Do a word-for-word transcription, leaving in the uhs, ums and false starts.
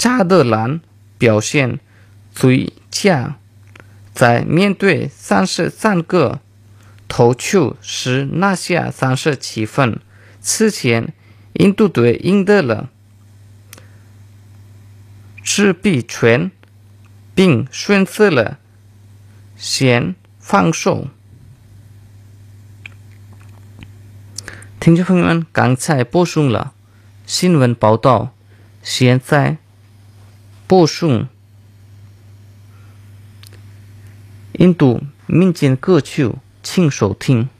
加德兰表现最佳，在面对三十三个投球时拿下三十七分。此前，印度队赢得了制比权，并选择了先防守。听众朋友们，刚才播送了新闻报道，现在播送印度民间歌曲，请收听。